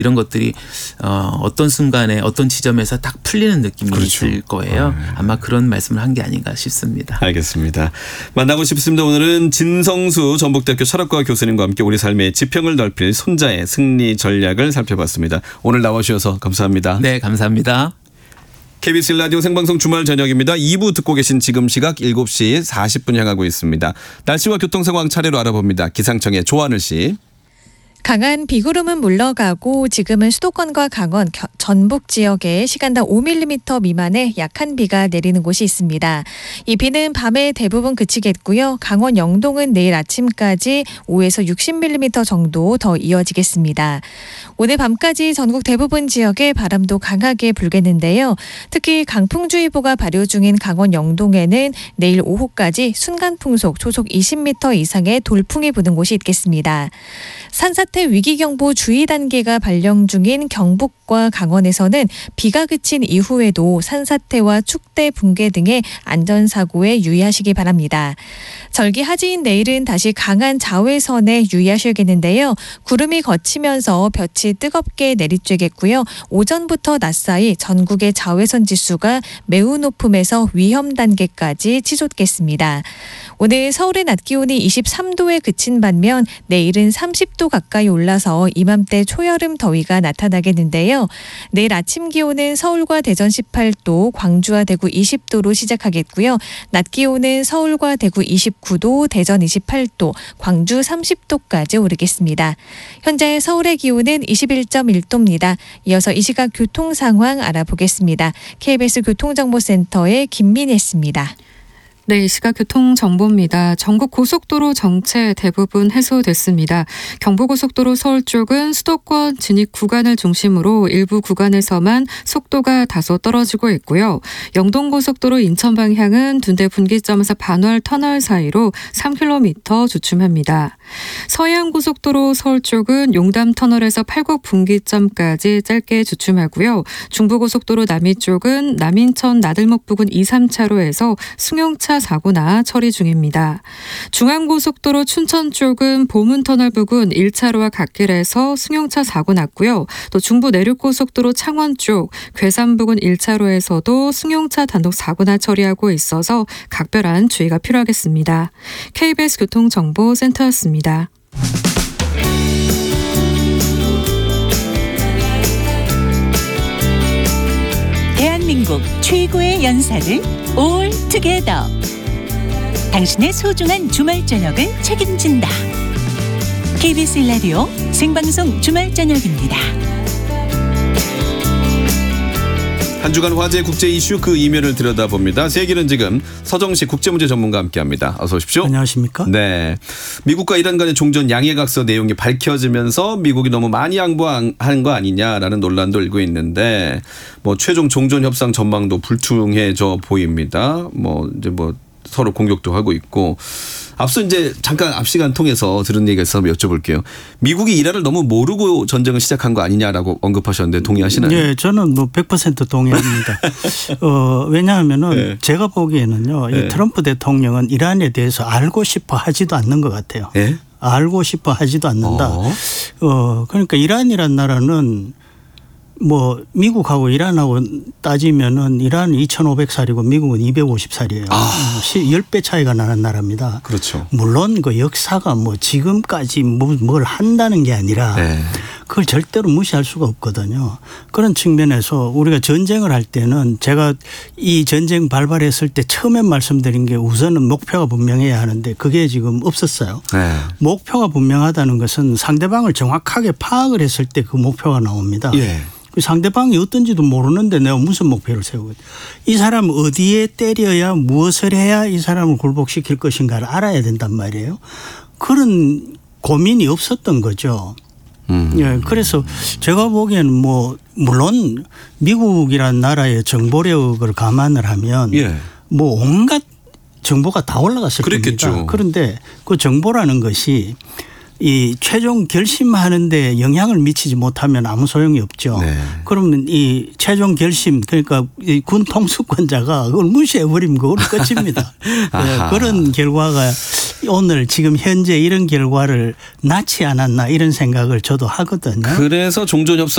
이런 것들이 어떤 순간에 어떤 지점에서 딱 풀리는 느낌이 그렇죠. 있을 거예요. 아마 그런 말씀을 한 게 아닌가 싶습니다. 알겠습니다. 만나고 싶습니다. 오늘은 진성수 전북대학교 철학과 교수님과 함께 우리 삶의 지평을 넓힐 손자의 승리 전략을 살펴봤습니다. 오늘 나와주셔서 감사합니다. 네, 감사합니다. KBS 라디오 생방송 주말 저녁입니다. 2부 듣고 계신 지금 시각 7시 40분 향하고 있습니다. 날씨와 교통 상황 차례로 알아봅니다. 기상청의 조하늘 씨. 강한 비구름은 물러가고 지금은 수도권과 강원, 전북 지역에 시간당 5mm 미만의 약한 비가 내리는 곳이 있습니다. 이 비는 밤에 대부분 그치겠고요. 강원 영동은 내일 아침까지 5에서 60mm 정도 더 이어지겠습니다. 오늘 밤까지 전국 대부분 지역에 바람도 강하게 불겠는데요. 특히 강풍주의보가 발효 중인 강원 영동에는 내일 오후까지 순간풍속 초속 20m 이상의 돌풍이 부는 곳이 있겠습니다. 산사태 위기경보 주의 단계가 발령 중인 경북과 강원에서는 비가 그친 이후에도 산사태와 축대 붕괴 등의 안전사고에 유의하시기 바랍니다. 절기 하지인 내일은 다시 강한 자외선에 유의하셔야겠는데요. 구름이 걷히면서 볕이 뜨겁게 내리쬐겠고요. 오전부터 낮 사이 전국의 자외선 지수가 매우 높음에서 위험 단계까지 치솟겠습니다. 오늘 서울의 낮 기온이 23도에 그친 반면 내일은 30도 가까이 올라서 이맘때 초여름 더위가 나타나겠는데요. 내일 아침 기온은 서울과 대전 18도, 광주와 대구 20도로 시작하겠고요. 낮 기온은 서울과 대구 29도, 대전 28도, 광주 30도까지 오르겠습니다. 현재 서울의 기온은 21.1도입니다. 이어서 이 시각 교통 상황 알아보겠습니다. KBS 교통정보센터의 김민혜입니다. 네, 이 시각 교통정보입니다. 전국 고속도로 정체 대부분 해소됐습니다. 경부고속도로 서울 쪽은 수도권 진입 구간을 중심으로 일부 구간에서만 속도가 다소 떨어지고 있고요. 영동고속도로 인천 방향은 둔대 분기점에서 반월 터널 사이로 3km 주춤합니다. 서해안고속도로 서울 쪽은 용담 터널에서 팔곡 분기점까지 짧게 주춤하고요. 중부고속도로 남이 쪽은 남인천 나들목 부근 2, 3차로에서 승용차 사고나 처리 중입니다. 중앙고속도로 춘천 쪽은 보문터널 부근 1차로와 갓길에서 승용차 사고 났고요. 또 중부 내륙고속도로 창원 쪽 괴산 부근 1차로에서도 승용차 단독 사고나 처리하고 있어서 각별한 주의가 필요하겠습니다. KBS 교통정보센터였습니다. 대한민국 최고의 연사를 올 투게더. 당신의 소중한 주말 저녁을 책임진다. KBS 라디오 생방송 주말 저녁입니다. 한 주간 화제 국제 이슈 그 이면을 들여다봅니다. 세계는 지금 서정식 국제문제 전문가와 함께합니다. 어서 오십시오. 안녕하십니까? 네, 미국과 이란 간의 종전 양해각서 내용이 밝혀지면서 미국이 너무 많이 양보한 거 아니냐라는 논란도 일고 있는데 최종 종전 협상 전망도 불투명해져 보입니다. 서로 공격도 하고 있고 앞서 이제 잠깐 앞 시간 통해서 들은 얘기가 있어서 여쭤볼게요. 미국이 이란을 너무 모르고 전쟁을 시작한 거 아니냐라고 언급하셨는데 동의하시나요? 네, 저는 100% 동의합니다. 왜냐하면은 네. 제가 보기에는요, 이 트럼프 대통령은 이란에 대해서 알고 싶어 하지도 않는 것 같아요. 네? 알고 싶어 하지도 않는다. 그러니까 이란이란 나라는 미국하고 이란하고 따지면은 이란은 2,500살이고 미국은 250살이에요. 10배 차이가 나는 나라입니다. 그렇죠. 물론 그 역사가 지금까지 뭘 한다는 게 아니라 그걸 절대로 무시할 수가 없거든요. 그런 측면에서 우리가 전쟁을 할 때는 제가 이 전쟁 발발했을 때 처음에 말씀드린 게 우선은 목표가 분명해야 하는데 그게 지금 없었어요. 목표가 분명하다는 것은 상대방을 정확하게 파악을 했을 때 그 목표가 나옵니다. 예. 상대방이 어떤지도 모르는데 내가 무슨 목표를 세우고 이 사람 어디에 때려야 무엇을 해야 이 사람을 굴복시킬 것인가를 알아야 된단 말이에요. 그런 고민이 없었던 거죠. 예, 그래서 제가 보기에는 물론 미국이라는 나라의 정보력을 감안을 하면 온갖 정보가 다 올라갔을 겁니다. 그런데 그 정보라는 것이 이 최종 결심하는데 영향을 미치지 못하면 아무 소용이 없죠. 그러면 이 최종 결심 그러니까 이 군 통수권자가 그걸 무시해버리면 그건 끝입니다. 그런 결과가 오늘 지금 현재 이런 결과를 낳지 않았나 이런 생각을 저도 하거든요. 그래서 종전협상